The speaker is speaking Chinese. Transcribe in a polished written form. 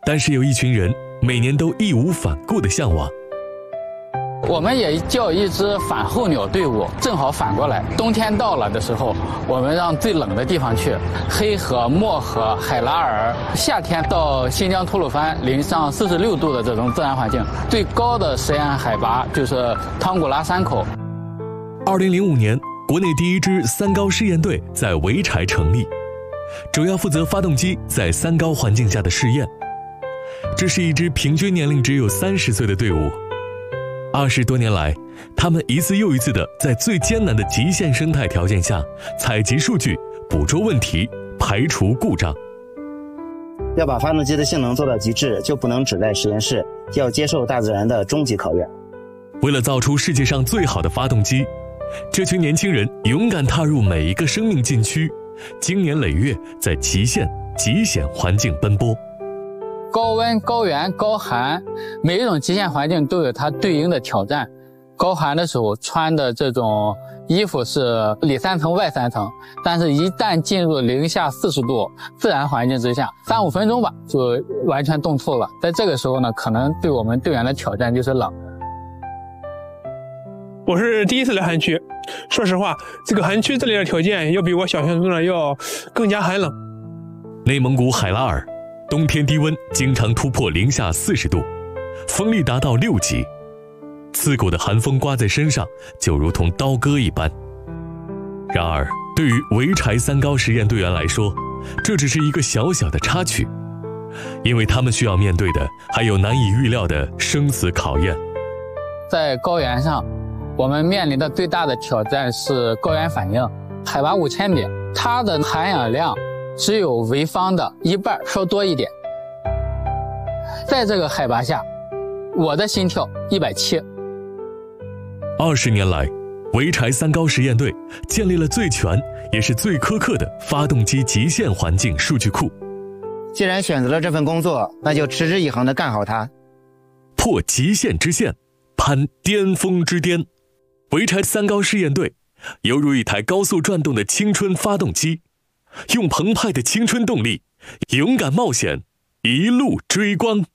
但是有一群人每年都义无反顾地向往。 我们也叫一支反候鸟队伍，正好反过来，冬天到了的时候，我们让最冷的地方去，黑河、漠河、海拉尔；夏天到新疆吐鲁番，零上46度的这种自然环境，最高的实验海拔就是汤古拉山口。 2005年，国内第一支三高试验队在潍柴成立，主要负责发动机在三高环境下的试验。这是一支平均年龄只有30岁的队伍。20多年来，他们一次又一次地在最艰难的极限生态条件下采集数据、捕捉问题、排除故障。 要把发动机的性能做到极致，就不能只在实验室，要接受大自然的终极考验。 为了造出世界上最好的发动机，这群年轻人勇敢踏入每一个生命禁区，经年累月在极限、极险环境奔波。 高温、高原、高寒，每一种极限环境都有它对应的挑战。高寒的时候穿的这种衣服是里3层外3层，但是一旦进入零下40度自然环境之下，3-5分钟吧就完全冻透了。在这个时候呢，可能对我们队员的挑战就是冷。 我是第一次来寒区，说实话，这个寒区这里的条件要比我想象中的要更加寒冷。 内蒙古海拉尔冬天低温经常突破零下40度，风力达到6级，刺骨的寒风刮在身上就如同刀割一般。然而对于潍柴三高实验队员来说，这只是一个小小的插曲，因为他们需要面对的还有难以预料的生死考验。 在高原上，我们面临的最大的挑战是高原反应。海拔5000米，它的含氧量只有潍坊的一半，稍多一点。在这个海拔下，我的心跳170。 20年来，潍柴三高实验队建立了最全也是最苛刻的发动机极限环境数据库。 既然选择了这份工作，那就持之以恒地干好它。 破极限之线，攀巅峰之巅。潍柴三高试验队犹如一台高速转动的青春发动机，用澎湃的青春动力，勇敢冒险，一路追光。